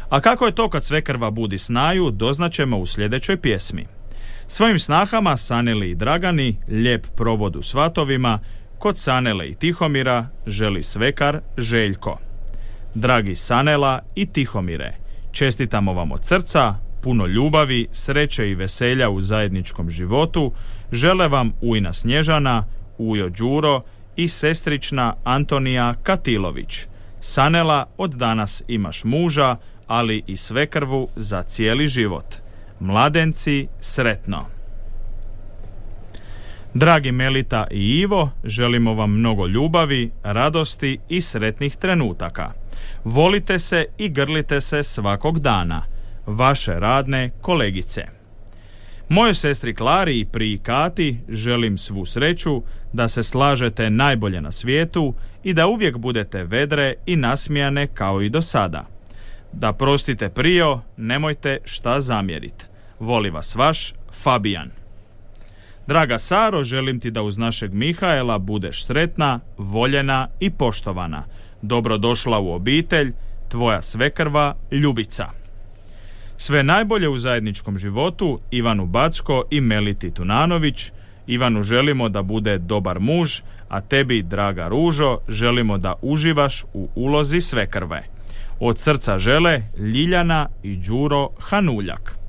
A kako je to kad svekrva budi snaju, doznaćemo u sljedećoj pjesmi. Svojim snahama Saneli i Dragani lijep provod u svatovima, kod Sanele i Tihomira želi svekar Željko. Dragi Sanela i Tihomire, čestitamo vam od srca, puno ljubavi, sreće i veselja u zajedničkom životu, žele vam ujna Snježana, ujo Đuro i sestrična Antonija Katilović. Sanela, od danas imaš muža, ali i svekrvu za cijeli život. Mladenci, sretno! Dragi Melita i Ivo, želimo vam mnogo ljubavi, radosti i sretnih trenutaka. Volite se i grlite se svakog dana. Vaše radne kolegice. Mojoj sestri Klari i priji Kati želim svu sreću, da se slažete najbolje na svijetu i da uvijek budete vedre i nasmijane kao i do sada. Da prostite Prijo, nemojte šta zamjerit. Voli vas vaš Fabijan. Draga Saro, želim ti da uz našeg Mihaela budeš sretna, voljena i poštovana. Dobrodošla u obitelj, tvoja svekrva Ljubica. Sve najbolje u zajedničkom životu Ivanu Backo i Meliti Tunanović. Ivanu želimo da bude dobar muž, a tebi, draga Ružo, želimo da uživaš u ulozi svekrve. Od srca žele Ljiljana i Đuro Hanuljak.